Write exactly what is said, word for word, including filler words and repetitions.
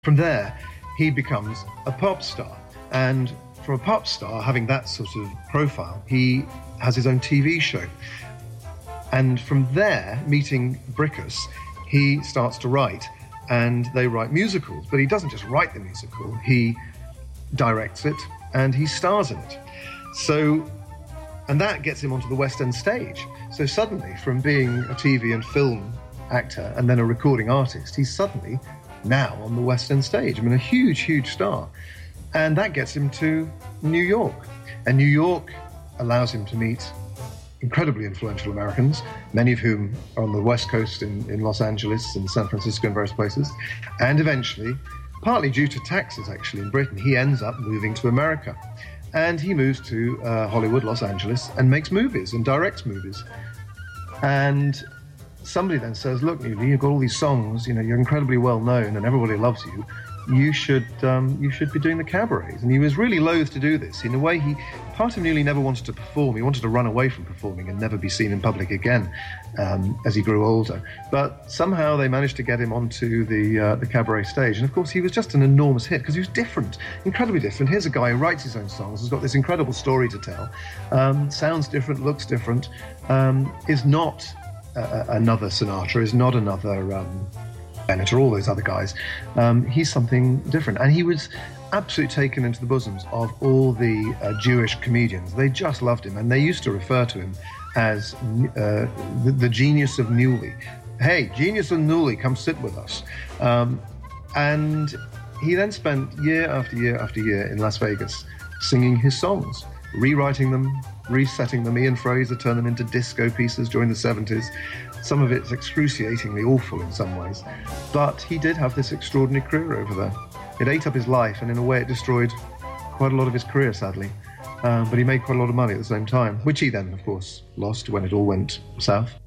From there, he becomes a pop star. And for a pop star, having that sort of profile, he has his own T V show. And from there, meeting Brickus, he starts to write, and they write musicals. But he doesn't just write the musical, he directs it, and he stars in it. So, and that gets him onto the West End stage. So suddenly, from being a T V and film actor and then a recording artist, he's suddenly now on the West End stage. I mean, a huge, huge star. And that gets him to New York. And New York allows him to meet incredibly influential Americans, many of whom are on the West Coast in, in Los Angeles and San Francisco and various places. And eventually, partly due to taxes actually in Britain, he ends up moving to America. And he moves to uh, Hollywood, Los Angeles, and makes movies and directs movies. And somebody then says, look, Newley, you've got all these songs, you know, you're incredibly well known and everybody loves you. You should um, you should be doing the cabarets. And he was really loath to do this. In a way, he part of Newley never wanted to perform. He wanted to run away from performing and never be seen in public again um, as he grew older. But somehow they managed to get him onto the uh, the cabaret stage. And of course, he was just an enormous hit because he was different, incredibly different. Here's a guy who writes his own songs, has got this incredible story to tell, um, sounds different, looks different, um, is not uh, another Sinatra, is not another Um, Bennett or all those other guys. Um, he's something different. And he was absolutely taken into the bosoms of all the uh, Jewish comedians. They just loved him, and they used to refer to him as uh, the, the genius of Newley. Hey, genius of Newley, come sit with us. Um, and he then spent year after year after year in Las Vegas singing his songs, rewriting them, resetting them. Ian Fraser turned them into disco pieces during the seventies. Some of it's excruciatingly awful in some ways. But he did have this extraordinary career over there. It ate up his life, and in a way it destroyed quite a lot of his career, sadly. Um, but he made quite a lot of money at the same time, which he then, of course, lost when it all went south.